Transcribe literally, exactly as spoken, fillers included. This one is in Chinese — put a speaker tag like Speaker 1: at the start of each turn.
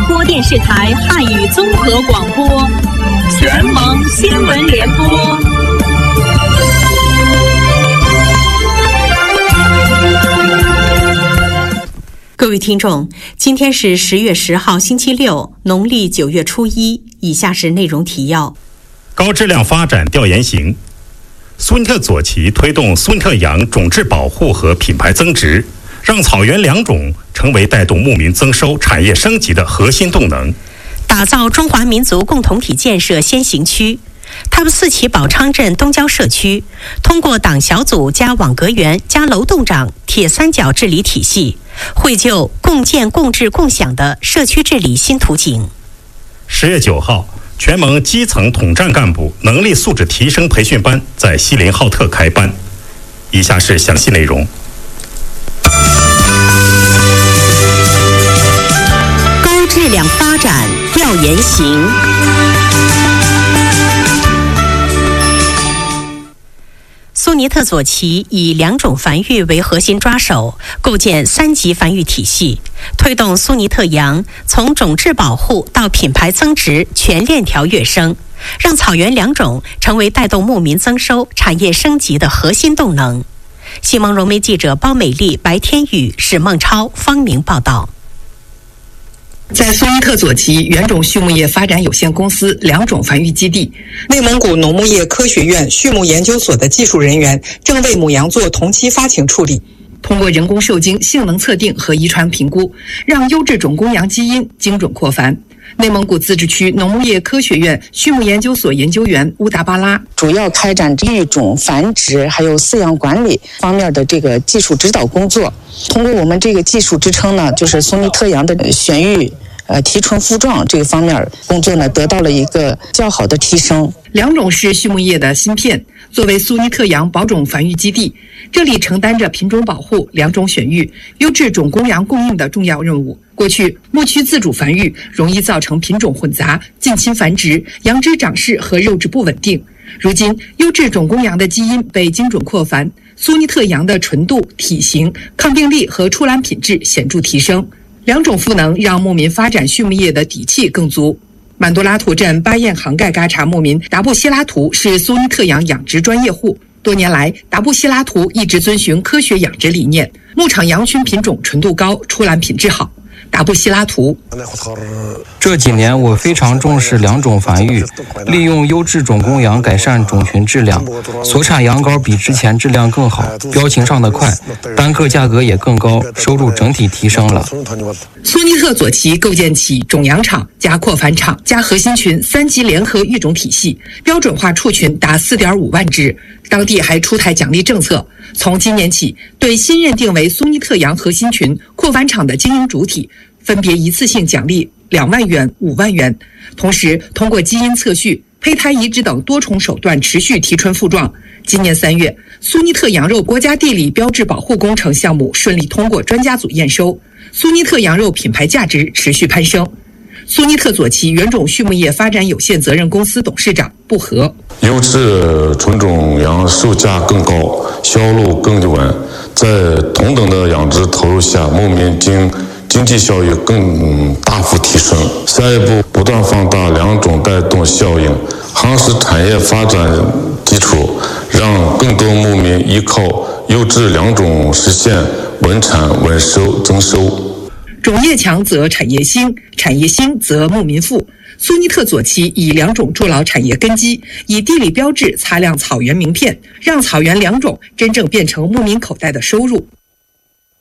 Speaker 1: 广播电视台汉语综合广播，全盟新闻联播。
Speaker 2: 各位听众，今天是十月十号，星期六，农历九月初一。以下是内容提要：
Speaker 3: 高质量发展调研型，苏尼特左旗推动苏尼特羊种质保护和品牌增值，让草原良种成为带动牧民增收、产业升级的核心动能。
Speaker 2: 打造中华民族共同体建设先行区。他们四旗宝昌镇东郊社区通过党小组加网格员加楼栋长铁三角治理体系，绘就共建共治共享的社区治理新图景。
Speaker 3: 十月九号，全盟基层统战干部能力素质提升培训班在锡林浩特开班。以下是详细内容。
Speaker 2: 高质量发展调研型。苏尼特左旗以良种繁育为核心抓手，构建三级繁育体系，推动苏尼特羊从种质保护到品牌增值全链条跃升，让草原良种成为带动牧民增收、产业升级的核心动能。新闻融媒记者包美丽、白天宇、史梦超、方明报道。
Speaker 4: 在苏尼特左旗原种畜牧业发展有限公司良种繁育基地，内蒙古农牧业科学院畜牧研究所的技术人员正为母羊做同期发情处理，通过人工受精、性能测定和遗传评估，让优质种公羊基因精准扩繁。内蒙古自治区农牧业科学院畜牧研究所研究员乌达巴拉
Speaker 5: 主要开展育种、繁殖还有饲养管理方面的这个技术指导工作。通过我们这个技术支撑呢，就是苏尼特羊的选育、呃提纯复壮这个方面工作呢，得到了一个较好的提升。
Speaker 4: 良种是畜牧业的芯片，作为苏尼特羊保种繁育基地，这里承担着品种保护、良种选育、优质种公羊供应的重要任务。过去牧区自主繁育容易造成品种混杂、近亲繁殖、羊只长势和肉质不稳定。如今优质种公羊的基因被精准扩繁，苏尼特羊的纯度、体型、抗病力和出栏品质显著提升。良种赋能让牧民发展畜牧业的底气更足。满多拉图镇巴彦杭盖嘎查牧民达布希拉图是苏尼特羊养殖专业户，多年来达布希拉图一直遵循科学养殖理念，牧场羊群品种纯度高，出栏品质好。达布希拉图
Speaker 6: 这几年我非常重视良种繁育，利用优质种公羊改善种群质量，所产羊羔比之前质量更好，标情上的快，单个价格也更高，收入整体提升了。
Speaker 4: 苏尼特左旗构建起种羊场加扩繁场加核心群三级联合育种体系，标准化畜群达 四点五万只。当地还出台奖励政策，从今年起，对新认定为苏尼特羊核心群扩繁场的经营主体，分别一次性奖励两万元、五万元。同时，通过基因测序、胚胎移植等多重手段持续提纯复壮。今年三月，苏尼特羊肉国家地理标志保护工程项目顺利通过专家组验收，苏尼特羊肉品牌价值持续攀升。苏尼特左旗原种畜牧业发展有限责任公司董事长布和：
Speaker 7: 优质纯种羊售价更高，销路更稳，在同等的养殖投入下，牧民经经济效益更大幅提升。下一步不断放大良种带动效应，夯实产业发展基础，让更多牧民依靠优质良种实现稳产稳收增收。
Speaker 4: 种业强则产业兴，产业兴则牧民富。苏尼特左旗以良种筑牢产业根基，以地理标志擦亮草原名片，让草原良种真正变成牧民口袋的收入。